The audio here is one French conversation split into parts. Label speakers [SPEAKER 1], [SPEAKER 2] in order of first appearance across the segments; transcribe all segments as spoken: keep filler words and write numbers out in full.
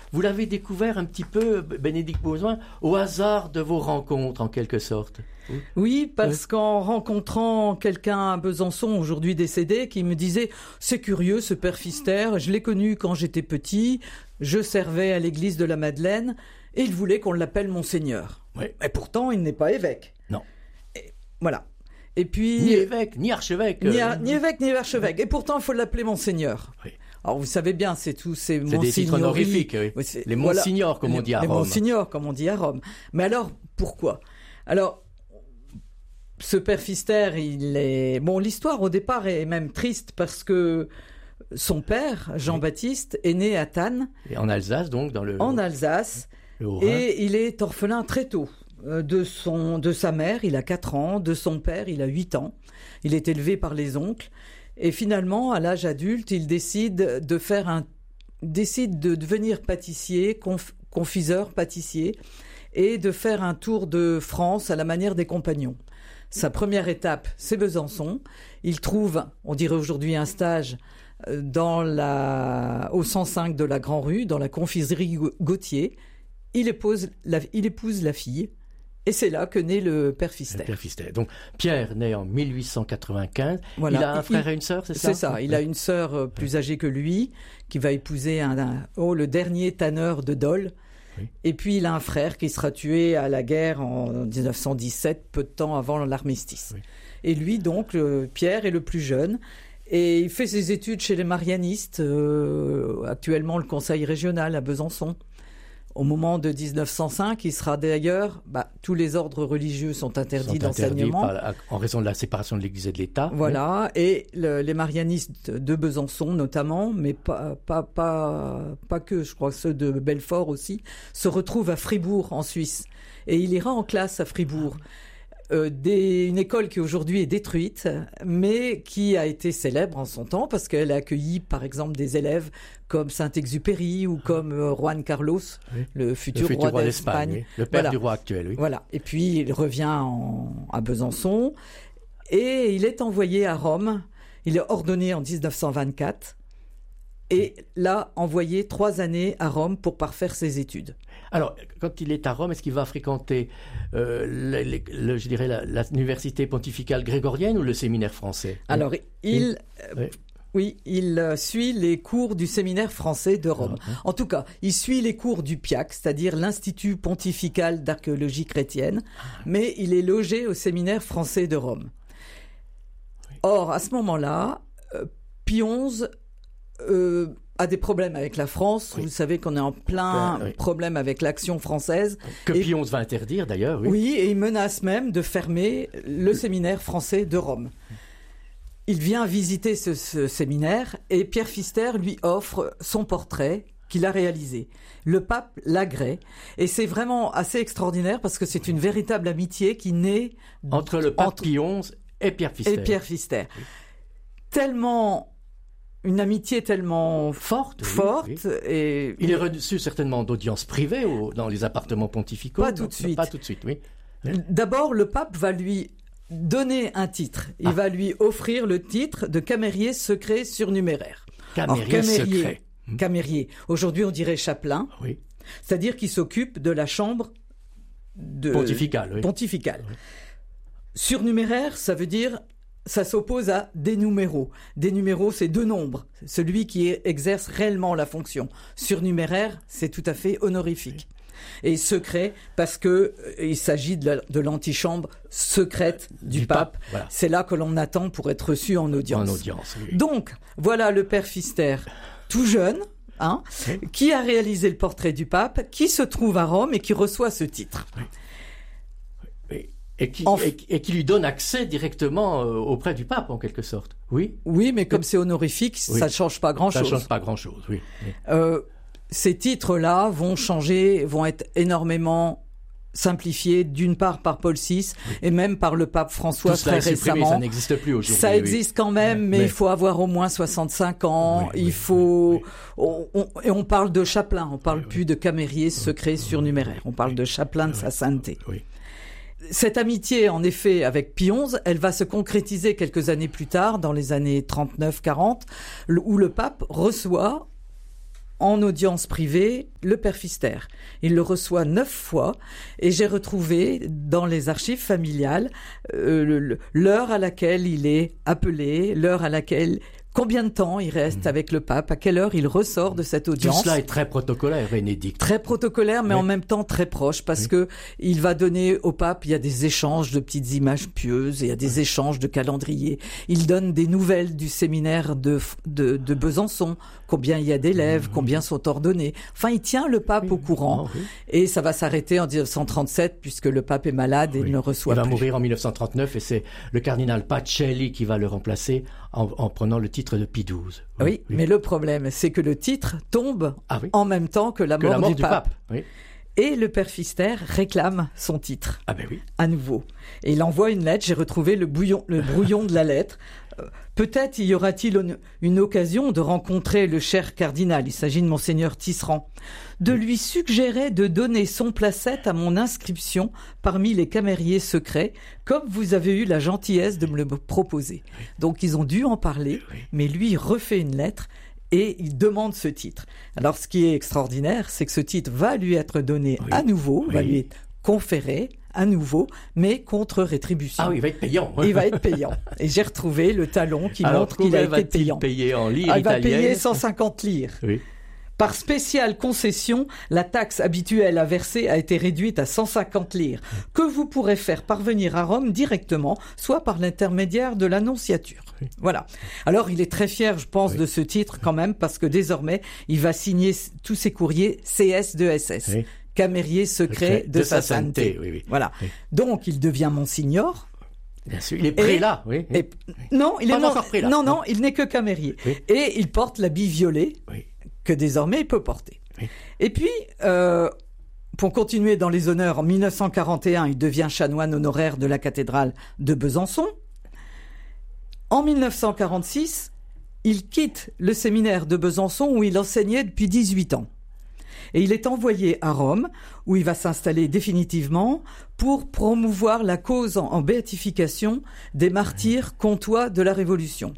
[SPEAKER 1] vous l'avez découvert un petit peu, Bénédicte Beausoin, au hasard de vos rencontres, en quelque sorte. Oui,
[SPEAKER 2] oui parce oui. qu'en rencontrant quelqu'un à Besançon, aujourd'hui décédé, qui me disait « C'est curieux, ce père Pfister, je l'ai connu quand j'étais petit, je servais à l'église de la Madeleine, et il voulait qu'on l'appelle Monseigneur. Oui. » Et pourtant, il n'est pas évêque.
[SPEAKER 1] Non.
[SPEAKER 2] Et, voilà. Et puis,
[SPEAKER 1] ni évêque, ni archevêque.
[SPEAKER 2] Ni, a, ni évêque, ni archevêque. Et pourtant, il faut l'appeler Monseigneur.
[SPEAKER 1] Oui.
[SPEAKER 2] Alors, vous savez bien, c'est tous ces
[SPEAKER 1] c'est des titres honorifiques, oui.
[SPEAKER 2] oui
[SPEAKER 1] les monsignors, voilà, comme on dit à
[SPEAKER 2] les
[SPEAKER 1] Rome.
[SPEAKER 2] Les monsignors, comme on dit à Rome. Mais alors, pourquoi ? Alors, ce père Pfister, il est... Bon, l'histoire, au départ, est même triste parce que son père, Jean-Baptiste, oui. est né à Thann.
[SPEAKER 1] Et en Alsace, donc, dans le...
[SPEAKER 2] En Alsace.
[SPEAKER 1] Le
[SPEAKER 2] et il est orphelin très tôt. De, son, de sa mère, il a quatre ans, de son père, il a huit ans. Il est élevé par les oncles. Et finalement, à l'âge adulte, il décide de faire un, décide de devenir pâtissier, conf, confiseur, pâtissier, et de faire un tour de France à la manière des compagnons. Sa première étape, c'est Besançon. Il trouve, on dirait aujourd'hui, un stage dans la, au cent cinq de la Grand-Rue, dans la confiserie Gauthier. Il épouse la, il épouse la fille. Et c'est là que naît le père Pfister.
[SPEAKER 1] Le père Pfister. Donc, Pierre naît en mille huit cent quatre-vingt-quinze. Voilà. Il a un frère il, et une sœur, c'est ça ?
[SPEAKER 2] C'est ça. Il a une sœur plus âgée que lui, qui va épouser un, un, oh, le dernier tanneur de Dole. Oui. Et puis, il a un frère qui sera tué à la guerre en dix-neuf cent dix-sept, peu de temps avant l'armistice. Oui. Et lui, donc, le, Pierre est le plus jeune. Et il fait ses études chez les Marianistes, euh, actuellement le conseil régional à Besançon. Au moment de dix-neuf cent cinq, il sera d'ailleurs, bah, tous les ordres religieux sont interdits sont d'enseignement.
[SPEAKER 1] Par, en raison de la séparation de l'Église et de l'État.
[SPEAKER 2] Voilà, oui. Et le, les marianistes de Besançon notamment, mais pas, pas, pas, pas que, je crois ceux de Belfort aussi, se retrouvent à Fribourg en Suisse. Et il ira en classe à Fribourg. Euh, des, une école qui aujourd'hui est détruite, mais qui a été célèbre en son temps parce qu'elle a accueilli, par exemple, des élèves comme Saint-Exupéry ou comme euh, Juan Carlos, oui. le, futur
[SPEAKER 1] le futur
[SPEAKER 2] roi,
[SPEAKER 1] roi
[SPEAKER 2] d'Espagne,
[SPEAKER 1] d'Espagne, oui. le père
[SPEAKER 2] voilà.
[SPEAKER 1] du roi actuel. Oui.
[SPEAKER 2] Voilà. Et puis il revient en, à Besançon et il est envoyé à Rome. Il est ordonné en dix-neuf cent vingt-quatre. Et là, envoyé trois années à Rome pour parfaire ses études.
[SPEAKER 1] Alors, quand il est à Rome, est-ce qu'il va fréquenter, euh, le, le, le, je dirais, la, la, l'université pontificale grégorienne ou le séminaire français ?
[SPEAKER 2] Alors, il...
[SPEAKER 1] Oui.
[SPEAKER 2] Euh, Oui, il euh, suit les cours du séminaire français de Rome. Ah, okay. En tout cas, il suit les cours du P I A C, c'est-à-dire l'Institut pontifical d'archéologie chrétienne, ah. mais il est logé au séminaire français de Rome. Oui. Or, à ce moment-là, euh, Pie onze euh, a des problèmes avec la France. Oui. Vous savez qu'on est en plein ben, oui. problème avec l'action française.
[SPEAKER 1] Que et, Pie onze va interdire d'ailleurs. Oui.
[SPEAKER 2] oui, et il menace même de fermer le séminaire français de Rome. Il vient visiter ce, ce séminaire et Pierre Pfister lui offre son portrait qu'il a réalisé. Le pape l'agrée et c'est vraiment assez extraordinaire parce que c'est une véritable amitié qui naît
[SPEAKER 1] entre le pape entre, Pie onze et Pierre Pfister.
[SPEAKER 2] Et Pierre Pfister. Oui. Tellement une amitié tellement forte, forte oui, oui. et
[SPEAKER 1] il est reçu certainement d'audiences privées au, dans les appartements pontificaux.
[SPEAKER 2] Pas tout de suite.
[SPEAKER 1] Pas tout de suite, oui.
[SPEAKER 2] D'abord, le pape va lui donner un titre. Il ah. va lui offrir le titre de camérier secret surnuméraire.
[SPEAKER 1] Camérier, Alors, camérier secret.
[SPEAKER 2] Camérier. Aujourd'hui, on dirait chapelain.
[SPEAKER 1] Oui.
[SPEAKER 2] C'est-à-dire qu'il s'occupe de la chambre de...
[SPEAKER 1] pontificale. Oui.
[SPEAKER 2] Pontificale. Oui. Surnuméraire, ça veut dire, ça s'oppose à des numéros. Des numéros, c'est deux nombres. Celui qui exerce réellement la fonction. Surnuméraire, c'est tout à fait honorifique. Oui. Et secret parce que euh, il s'agit de, la, de l'antichambre secrète du, du pape. pape. Voilà. C'est là que l'on attend pour être reçu en audience.
[SPEAKER 1] En audience, oui.
[SPEAKER 2] Donc, voilà le père Pfister, tout jeune, hein, oui. qui a réalisé le portrait du pape, qui se trouve à Rome et qui reçoit ce titre.
[SPEAKER 1] Oui. Oui. Et, qui, en... et, et qui lui donne accès directement euh, auprès du pape, en quelque sorte. Oui.
[SPEAKER 2] Oui, mais comme et... c'est honorifique, oui. ça ne change pas grand-chose.
[SPEAKER 1] Ça ne change pas grand-chose, oui. oui.
[SPEAKER 2] Euh, Ces titres-là vont changer, vont être énormément simplifiés, d'une part par Paul six oui. et même par le pape François
[SPEAKER 1] Tout
[SPEAKER 2] très
[SPEAKER 1] cela est supprimé,
[SPEAKER 2] récemment.
[SPEAKER 1] Ça n'existe plus aujourd'hui.
[SPEAKER 2] Ça
[SPEAKER 1] oui.
[SPEAKER 2] existe quand même, mais, mais il faut avoir au moins soixante-cinq ans. Oui, il oui, faut oui, on, on, et on parle de chapelain, on parle oui, plus oui. de camérier secret surnuméraire. On parle oui. de chapelain de oui. sa sainteté.
[SPEAKER 1] Oui.
[SPEAKER 2] Cette amitié, en effet, avec Pie onze, elle va se concrétiser quelques années plus tard, dans les années trente-neuf quarante, où le pape reçoit en audience privée le père Pfister. Il le reçoit neuf fois et j'ai retrouvé dans les archives familiales euh, le, le, l'heure à laquelle il est appelé, l'heure à laquelle... Combien de temps il reste mmh. avec le pape? À quelle heure il ressort de cette audience?
[SPEAKER 1] Tout cela est très protocolaire, Bénédicte.
[SPEAKER 2] Très protocolaire, mais oui. en même temps très proche, parce oui. que il va donner au pape, il y a des échanges de petites images pieuses, il y a des oui. échanges de calendriers. Il donne des nouvelles du séminaire de, de, de Besançon, combien il y a d'élèves, mmh. combien sont ordonnés. Enfin, il tient le pape oui. au courant, oh, oui. et ça va s'arrêter en dix-neuf cent trente-sept, puisque le pape est malade et oui. il ne reçoit plus.
[SPEAKER 1] Il va mourir en dix-neuf cent trente-neuf, et c'est le cardinal Pacelli qui va le remplacer en, en prenant le titre de Pie douze.
[SPEAKER 2] Oui, oui, oui, mais le problème, c'est que le titre tombe ah, oui. en même temps que la
[SPEAKER 1] que
[SPEAKER 2] mort,
[SPEAKER 1] la mort
[SPEAKER 2] du,
[SPEAKER 1] du
[SPEAKER 2] pape.
[SPEAKER 1] pape. Oui.
[SPEAKER 2] Et le père Pfister réclame son titre.
[SPEAKER 1] Ah ben oui.
[SPEAKER 2] À nouveau. Et il envoie une lettre, j'ai retrouvé le, bouillon, le brouillon de la lettre. Euh, peut-être y aura-t-il une, une occasion de rencontrer le cher cardinal, il s'agit de monseigneur Tisserand, de lui suggérer de donner son placette à mon inscription parmi les camériers secrets, comme vous avez eu la gentillesse de me le proposer. Oui. Donc ils ont dû en parler, oui. mais lui il refait une lettre et il demande ce titre. Alors ce qui est extraordinaire, c'est que ce titre va lui être donné oui. à nouveau, oui. va lui être conféré à nouveau, mais contre rétribution.
[SPEAKER 1] Ah oui, il va être payant.
[SPEAKER 2] Il va être payant. Et j'ai retrouvé le talon qui
[SPEAKER 1] Alors,
[SPEAKER 2] montre qu'il a été payant.
[SPEAKER 1] Payer en lire
[SPEAKER 2] ah, il va
[SPEAKER 1] italienne.
[SPEAKER 2] payer cent cinquante lire. Oui. Par spéciale concession, la taxe habituelle à verser a été réduite à cent cinquante lires, que vous pourrez faire parvenir à Rome directement, soit par l'intermédiaire de l'annonciature. Oui. Voilà. Alors, il est très fier, je pense, oui. de ce titre quand même, parce que désormais, il va signer tous ses courriers C S deux S S. Oui. Camérier secret de, de sa sainteté. Oui, oui. Voilà. Oui. Donc, il devient monsignor.
[SPEAKER 1] Bien sûr, il est prélat, oui.
[SPEAKER 2] Et,
[SPEAKER 1] et,
[SPEAKER 2] non, il
[SPEAKER 1] pas
[SPEAKER 2] est
[SPEAKER 1] encore prélat.
[SPEAKER 2] Non, non, non, il n'est que camérier. Oui. Et il porte l'habit violet oui. que désormais il peut porter. Oui. Et puis, euh, pour continuer dans les honneurs, en dix-neuf cent quarante et un, il devient chanoine honoraire de la cathédrale de Besançon. En dix-neuf cent quarante-six, il quitte le séminaire de Besançon où il enseignait depuis dix-huit ans. Et il est envoyé à Rome, où il va s'installer définitivement pour promouvoir la cause en, en béatification des martyrs comtois de la Révolution.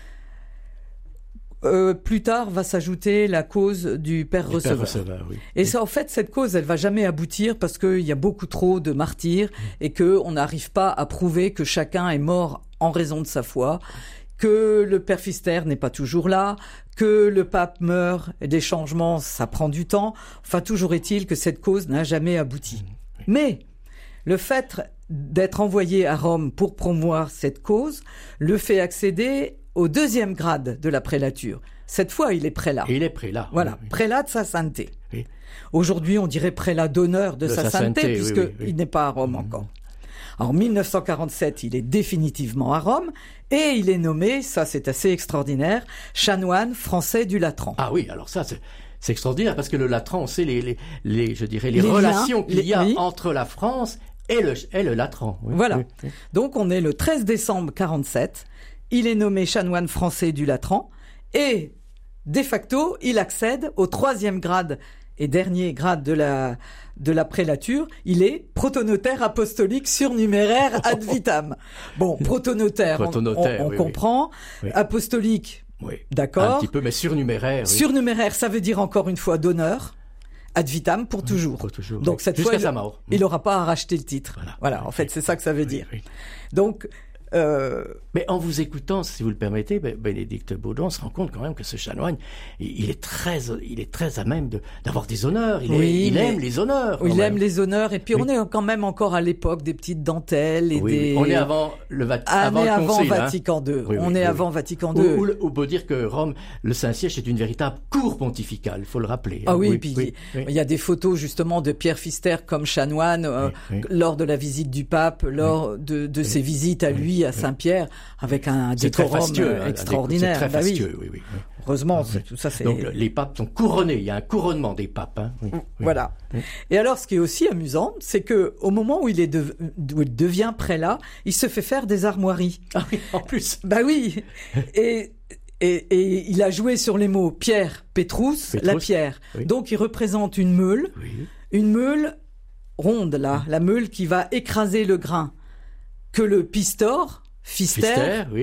[SPEAKER 2] Euh, plus tard va s'ajouter la cause du Père du Receveur. Père Receveur oui. Et ça, en fait, cette cause, elle va jamais aboutir parce qu'il y a beaucoup trop de martyrs et qu'on n'arrive pas à prouver que chacun est mort en raison de sa foi, que le Père Pfister n'est pas toujours là, que le pape meurt, et des changements, ça prend du temps. Enfin, toujours est-il que cette cause n'a jamais abouti. Mais le fait d'être envoyé à Rome pour promouvoir cette cause le fait accéder au deuxième grade de la prélature. Cette fois, il est prélat.
[SPEAKER 1] Et il est prélat.
[SPEAKER 2] Voilà, oui. prélat de sa sainteté. Oui. Aujourd'hui, on dirait prélat d'honneur de, de sa, sa sainteté, sainteté puisqu'il oui, oui, oui. n'est pas à Rome mmh. encore. En dix-neuf cent quarante-sept, il est définitivement à Rome et il est nommé, ça c'est assez extraordinaire, chanoine français du Latran.
[SPEAKER 1] Ah oui, alors ça c'est, c'est extraordinaire parce que le Latran, on sait les, les, les je dirais les, les relations liens, qu'il les, y a oui. entre la France et le, et le Latran.
[SPEAKER 2] Oui, voilà. Oui, oui. Donc on est le treize décembre quarante-sept, il est nommé chanoine français du Latran et de facto il accède au troisième grade et dernier grade de la de la prélature, il est protonotaire apostolique surnuméraire ad vitam. Bon, protonotaire, protonotaire on, on, on oui, comprend. Oui. Apostolique,
[SPEAKER 1] oui.
[SPEAKER 2] d'accord.
[SPEAKER 1] Un petit peu, mais surnuméraire. Oui.
[SPEAKER 2] Surnuméraire, ça veut dire encore une fois d'honneur. Ad vitam pour toujours.
[SPEAKER 1] Pour toujours.
[SPEAKER 2] Donc
[SPEAKER 1] oui.
[SPEAKER 2] cette
[SPEAKER 1] Jusqu'à
[SPEAKER 2] fois,
[SPEAKER 1] sa mort.
[SPEAKER 2] il n'aura pas à racheter le titre. Voilà, voilà en fait, c'est ça que ça veut dire. Oui, oui. Donc Euh...
[SPEAKER 1] Mais en vous écoutant, si vous le permettez, Bénédicte Baudon, on se rend compte quand même que ce chanoine, il est très, il est très à même de, d'avoir des honneurs. Il,
[SPEAKER 2] oui,
[SPEAKER 1] est, il aime les honneurs.
[SPEAKER 2] Oui, il
[SPEAKER 1] même.
[SPEAKER 2] aime les honneurs. Et puis oui. on est quand même encore à l'époque des petites dentelles et
[SPEAKER 1] oui,
[SPEAKER 2] des.
[SPEAKER 1] Oui. On est avant le, va...
[SPEAKER 2] ah,
[SPEAKER 1] avant
[SPEAKER 2] on est
[SPEAKER 1] le
[SPEAKER 2] avant
[SPEAKER 1] concile,
[SPEAKER 2] Vatican
[SPEAKER 1] hein.
[SPEAKER 2] deux.
[SPEAKER 1] Oui,
[SPEAKER 2] on
[SPEAKER 1] oui,
[SPEAKER 2] est
[SPEAKER 1] oui,
[SPEAKER 2] avant
[SPEAKER 1] oui.
[SPEAKER 2] Vatican deux.
[SPEAKER 1] Ou, ou, ou peut dire que Rome, le Saint-Siège, est une véritable cour pontificale. Il faut le rappeler.
[SPEAKER 2] Ah
[SPEAKER 1] hein.
[SPEAKER 2] oui,
[SPEAKER 1] oui,
[SPEAKER 2] puis
[SPEAKER 1] oui,
[SPEAKER 2] il y a des photos justement de Pierre Pfister comme chanoine euh,
[SPEAKER 1] oui, oui.
[SPEAKER 2] lors de la visite du pape, lors oui. de, de oui. ses visites à lui à Saint-Pierre, avec un
[SPEAKER 1] c'est
[SPEAKER 2] décorum
[SPEAKER 1] fastueux,
[SPEAKER 2] extraordinaire.
[SPEAKER 1] C'est très fastueux,
[SPEAKER 2] bah oui.
[SPEAKER 1] oui, oui.
[SPEAKER 2] Heureusement,
[SPEAKER 1] ah,
[SPEAKER 2] c'est, tout ça, c'est...
[SPEAKER 1] Donc, les papes sont couronnés. Il y a un couronnement des papes. Hein. Oui,
[SPEAKER 2] voilà.
[SPEAKER 1] Oui.
[SPEAKER 2] Et alors, ce qui est aussi amusant, c'est que au moment où il, est de... où il devient prélat, il se fait faire des armoiries.
[SPEAKER 1] Ah oui, en plus.
[SPEAKER 2] Bah oui. Et... Et, et il a joué sur les mots Pierre, Pétrus, Pétrus. la pierre. Oui. Donc, il représente une meule,
[SPEAKER 1] oui.
[SPEAKER 2] une meule ronde, là, la meule qui va écraser le grain, que le pistor, Pfister,
[SPEAKER 1] Pfister oui.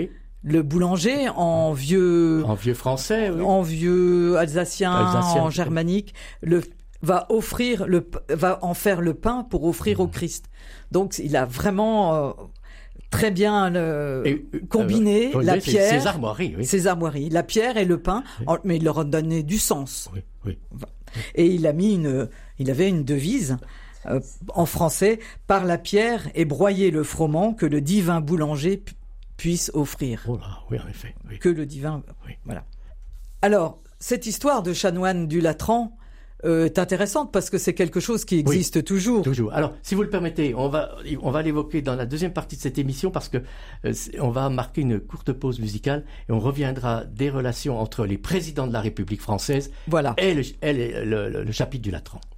[SPEAKER 2] Le boulanger en vieux,
[SPEAKER 1] en vieux français, oui.
[SPEAKER 2] en vieux alsacien,
[SPEAKER 1] Alsacien,
[SPEAKER 2] en germanique, le va offrir le va en faire le pain pour offrir mmh. au Christ. Donc il a vraiment euh, très bien le, et, combiné euh, la pierre,
[SPEAKER 1] ses armoiries, oui.
[SPEAKER 2] ses armoiries, la pierre et le pain, oui. en, mais il leur a donné du sens.
[SPEAKER 1] Oui, oui.
[SPEAKER 2] Et il a mis une, il avait une devise euh, en français: par la pierre et broyer le froment que le divin boulanger pu, puisse offrir.
[SPEAKER 1] Oh là, oui, en effet. Oui.
[SPEAKER 2] Que le divin,
[SPEAKER 1] oui.
[SPEAKER 2] Voilà. Alors cette histoire de chanoine du Latran Euh, est intéressante parce que c'est quelque chose qui existe
[SPEAKER 1] oui,
[SPEAKER 2] toujours.
[SPEAKER 1] Toujours. Alors, si vous le permettez, on va on va l'évoquer dans la deuxième partie de cette émission parce que euh, on va marquer une courte pause musicale et on reviendra des relations entre les présidents de la République française
[SPEAKER 2] voilà.
[SPEAKER 1] et, le, et le, le, le chapitre du Latran.